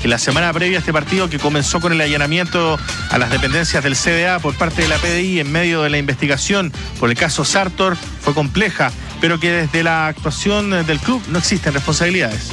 que la semana previa a este partido, que comenzó con el allanamiento a las dependencias del CDA por parte de la PDI en medio de la investigación por el caso Sartor, fue compleja, pero que desde la actuación del club no existen responsabilidades.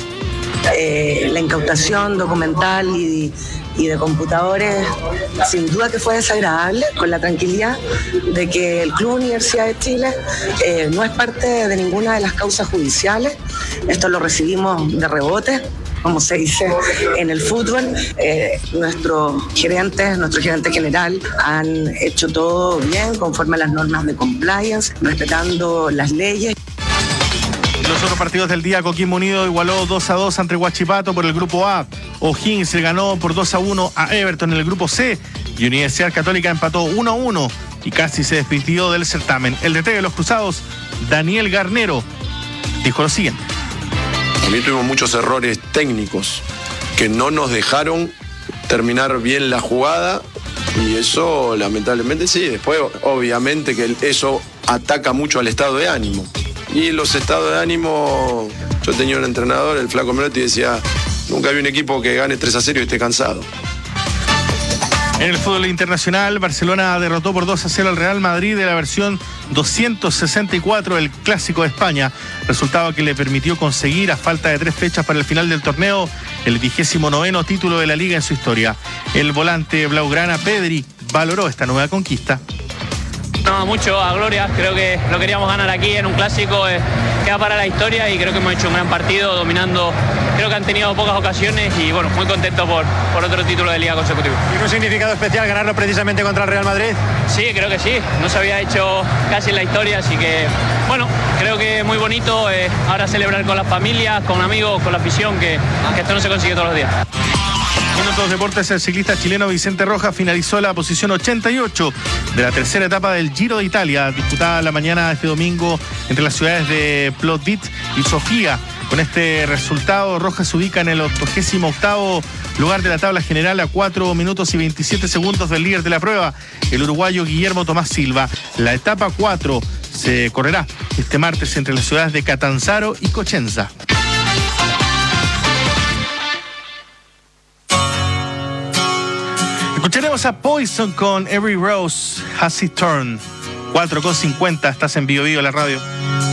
La incautación documental y de computadores sin duda que fue desagradable, con la tranquilidad de que el Club Universidad de Chile no es parte de ninguna de las causas judiciales. Esto lo recibimos de rebote, como se dice en el fútbol. Nuestro gerente general han hecho todo bien, conforme a las normas de compliance, respetando las leyes. Los otros partidos del día, Coquimbo Unido igualó 2-2 ante Huachipato por el grupo A. O'Higgins le ganó por 2-1 a Everton en el grupo C. Y Universidad Católica empató 1-1 y casi se despidió del certamen. El DT de los Cruzados, Daniel Garnero, dijo lo siguiente. A mí tuvimos muchos errores técnicos que no nos dejaron terminar bien la jugada. Y eso, lamentablemente, sí. Después, obviamente, que eso ataca mucho al estado de ánimo. Y los estados de ánimo, yo tenía un entrenador, el Flaco Menotti, y decía, nunca vi un equipo que gane 3-0 y esté cansado. En el fútbol internacional, Barcelona derrotó por 2-0 al Real Madrid de la versión 264 del Clásico de España, resultado que le permitió conseguir, a falta de 3 fechas para el final del torneo, el 29º título de la Liga en su historia. El volante blaugrana Pedri valoró esta nueva conquista. No, mucho a gloria, creo que lo queríamos ganar aquí en un clásico, queda para la historia y creo que hemos hecho un gran partido dominando, creo que han tenido pocas ocasiones y bueno, muy contento por otro título de Liga consecutivo. ¿Tiene un significado especial ganarlo precisamente contra el Real Madrid? Sí, creo que sí, no se había hecho casi en la historia, así que bueno, creo que es muy bonito ahora celebrar con las familias, con amigos, con la afición, que esto no se consigue todos los días. En otros deportes, el ciclista chileno Vicente Rojas finalizó la posición 88 de la tercera etapa del Giro de Italia, disputada la mañana de este domingo entre las ciudades de Plovdiv y Sofía. Con este resultado, Rojas se ubica en el 88º lugar de la tabla general, a 4 minutos y 27 segundos del líder de la prueba, el uruguayo Guillermo Tomás Silva. La etapa 4 se correrá este martes entre las ciudades de Catanzaro y Cosenza. Escucharemos a Poison con Every Rose Has Its Thorn. 4:50, estás en Bio Bio, la radio.